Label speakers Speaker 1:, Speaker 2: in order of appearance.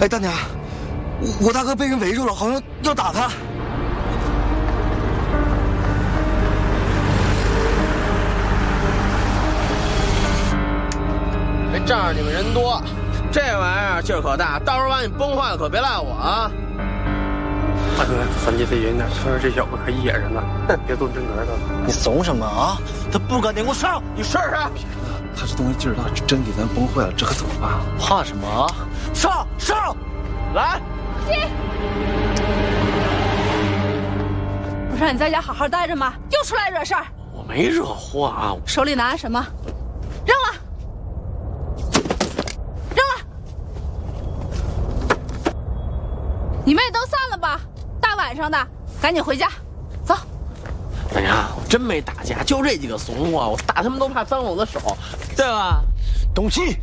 Speaker 1: 哎，大娘，我大哥被人围住了，好像要打他。
Speaker 2: 这仗着你们人多，这玩意儿劲儿可大，到时候把你崩坏了可别赖我啊！
Speaker 3: 大哥，咱姐得严点，他说这小子可野着呢，别动真格的了。
Speaker 1: 你怂什么啊？他不敢点，给我上！
Speaker 2: 你试试。
Speaker 1: 他这东西劲儿大，真给咱崩坏了，这可怎么办？怕什么啊？上！
Speaker 2: 来，
Speaker 4: 不是让你在家好好待着吗？又出来惹事儿！
Speaker 3: 我没惹祸啊！
Speaker 4: 手里拿着什么？扔了！你们也都散了吧，大晚上的，赶紧回家，走。
Speaker 2: 大娘，我真没打架，就这几个怂货，我打他们都怕脏了我的手，对吧？
Speaker 1: 董卿，